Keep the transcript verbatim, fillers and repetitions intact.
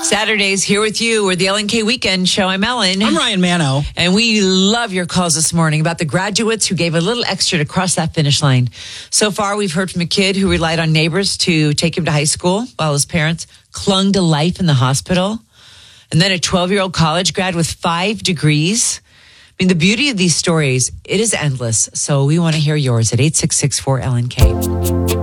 Saturdays here with you. We're the L N K Weekend Show. I'm Ellen. I'm Ryan Mano. And we love your calls this morning about the graduates who gave a little extra to cross that finish line. So far, we've heard from a kid who relied on neighbors to take him to high school while his parents clung to life in the hospital. And then a twelve-year-old college grad with five degrees. I mean, the beauty of these stories, it is endless. So we want to hear yours at eight six six four L N K.